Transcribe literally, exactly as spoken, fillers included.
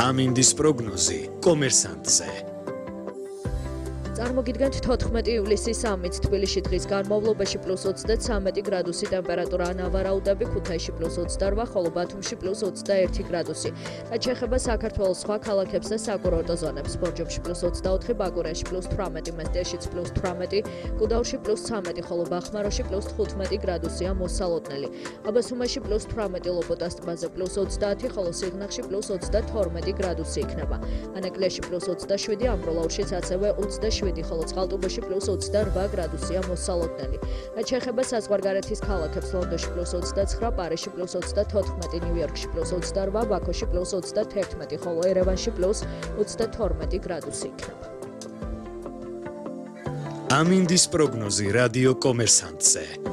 ამინდის პროგნოზი კომერსანტზე. წარმოგიდგენთ თოთხმეტი ივლისის სამიც თბილისში დღის განმავლობაში პლუს ოცდათვრამეტი გრადუსი ტემპერატურა ნავარაუდები, ქუთაისში პლუს ოცდაორ, ხოლო ბათუმში პლუს ოცდაერთი გრადუსი. რაც შეეხება საქართველოს სხვა ქალაქებს და საკურორტო ზონებს, ბორჯომში პლუს ოცდაოთხი, ბაკურიანში პლუს თვრამეტი, მესტიაშიც პლუს თვრამეტი, გუდაურში პლუს ცამეტი, ხოლო ბახმაროში პლუს თხუთმეტი გრადუსია მოსალოდნელი. აბასუმაში პლუს თვრამეტი, ლოპოტას ტბაზე პლუს ოცდაათი, ხოლო სიღნაღში პლუს ოცდათორმეტი გრადუსი იქნება. ანაკლიაში პლუს ოცდაშვიდი, ამბროლაურშიც ასევე ოცდაშვიდი, ხოლო წყალტუბოში პლუს ოცდარვა გრადუსია მოსალოდნელი. რაც შეეხება საზღვარგარეთის ქალაქებს, ლონდონში პლუს ოცდაცხრა, პარიზში პლუს ოცდათოთხმეტი, ნიუ-იორკში პლუს ოცდაორ, ბაქოში პლუს ოცდათერთმეტი, ხოლო ერევანში პლუს ოცდათორმეტი გრადუსი იქნება. ამინდის პროგნოზი რადიო კომერსანტზე.